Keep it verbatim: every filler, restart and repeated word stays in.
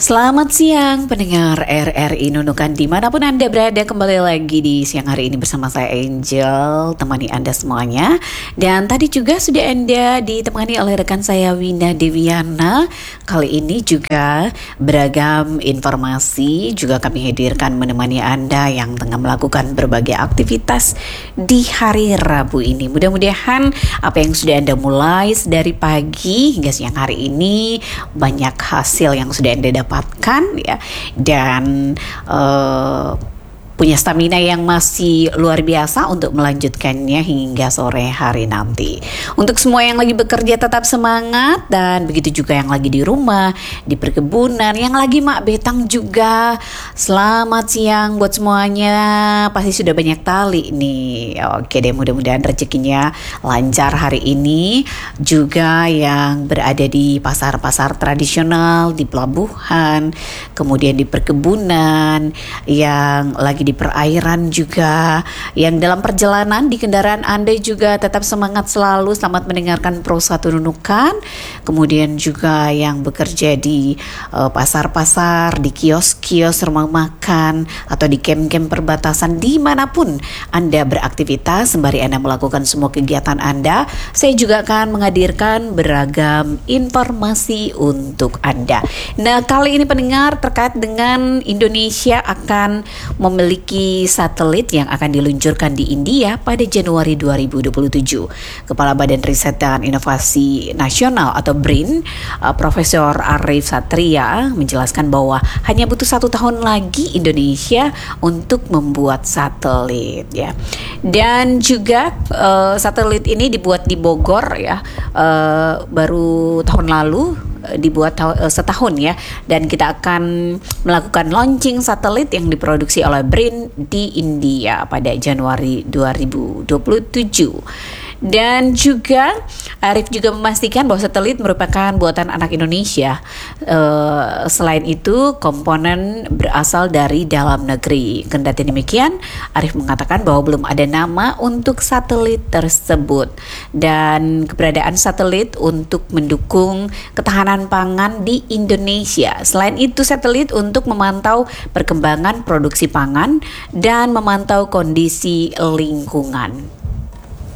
Selamat siang pendengar R R I Nunukan dimanapun Anda berada, kembali lagi di siang hari ini bersama saya Angel, temani Anda semuanya. Dan tadi juga sudah Anda ditemani oleh rekan saya Winda Deviana. Kali ini juga beragam informasi juga kami hadirkan menemani Anda yang tengah melakukan berbagai aktivitas di hari Rabu ini. Mudah-mudahan apa yang sudah Anda mulai dari pagi hingga siang hari ini banyak hasil yang sudah Anda dapatkan ya, dan uh, punya stamina yang masih luar biasa untuk melanjutkannya hingga sore hari nanti. Untuk semua yang lagi bekerja tetap semangat, dan begitu juga yang lagi di rumah, di perkebunan, yang lagi mak betang juga. Selamat siang buat semuanya. Pasti sudah banyak tali nih. Oke deh, mudah-mudahan rezekinya lancar hari ini. Juga yang berada di pasar-pasar tradisional, di pelabuhan, kemudian di perkebunan, yang lagi di perairan juga, yang dalam perjalanan di kendaraan Anda juga tetap semangat selalu, selamat mendengarkan Pro satu Nunukan. Kemudian juga yang bekerja di uh, pasar-pasar, di kios-kios, rumah makan, atau di kem-kem perbatasan, dimanapun Anda beraktivitas sembari Anda melakukan semua kegiatan Anda, saya juga akan menghadirkan beragam informasi untuk Anda. Nah, kali ini pendengar, terkait dengan Indonesia akan memiliki satelit yang akan diluncurkan di India pada Januari dua ribu dua puluh tujuh. Kepala Badan Riset dan Inovasi Nasional atau B R I N, uh, Profesor Arief Satria menjelaskan bahwa hanya butuh satu tahun lagi Indonesia untuk membuat satelit ya. Dan juga uh, satelit ini dibuat di Bogor ya, uh, baru tahun lalu dibuat setahun ya, dan kita akan melakukan launching satelit yang diproduksi oleh B R I N di India pada Januari dua ribu dua puluh tujuh. Dan juga Arief juga memastikan bahwa satelit merupakan buatan anak Indonesia. Uh, selain itu, komponen berasal dari dalam negeri. Kendati demikian, Arief mengatakan bahwa belum ada nama untuk satelit tersebut, dan keberadaan satelit untuk mendukung ketahanan pangan di Indonesia. Selain itu, satelit untuk memantau perkembangan produksi pangan dan memantau kondisi lingkungan.